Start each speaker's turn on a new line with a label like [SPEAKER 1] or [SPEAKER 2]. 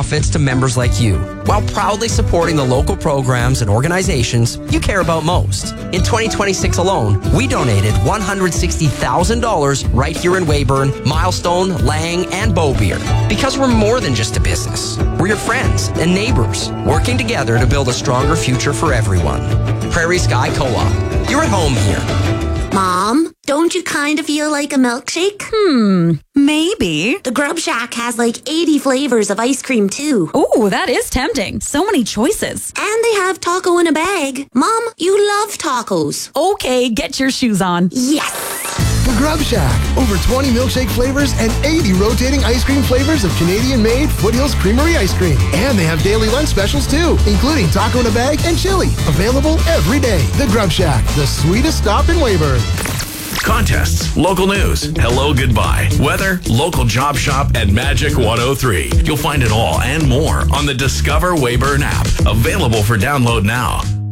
[SPEAKER 1] profits to members like you, while proudly supporting the local programs and organizations you care about most. In 2026 alone, we donated $160,000 right here in Weyburn, Milestone, Lang, and Beaubeer. Because we're more than just a business. We're your friends and neighbors, working together to build a stronger future for everyone. Prairie Sky Co-op. You're at home here.
[SPEAKER 2] Mom, don't you kind of feel like a milkshake?
[SPEAKER 3] Maybe.
[SPEAKER 2] The Grub Shack has like 80 flavors of ice cream too.
[SPEAKER 3] Ooh, that is tempting. So many choices.
[SPEAKER 2] And they have taco in a bag. Mom, you love tacos.
[SPEAKER 3] Okay, get your shoes on.
[SPEAKER 2] Yes!
[SPEAKER 4] The Grub Shack. Over 20 milkshake flavors and 80 rotating ice cream flavors of Canadian-made Foothills Creamery ice cream. And they have daily lunch specials too, including taco in a bag and chili. Available every day. The Grub Shack, the sweetest stop in Weyburn.
[SPEAKER 5] Contests, local news, hello, goodbye, weather, local job shop, and Magic 103. You'll find it all and more on the Discover Weyburn app. Available for download now.